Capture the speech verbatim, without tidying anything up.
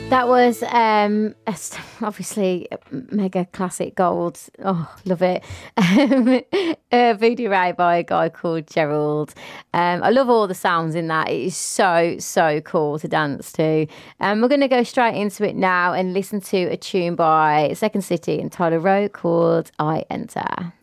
That was um, obviously mega classic gold. Oh, love it. Um, uh, Voodoo Ray by a guy called Gerald. Um, I love all the sounds in that. It is so, so cool to dance to. Um, we're going to go straight into it now and listen to a tune by Second City and Tyler Rowe called I Enter.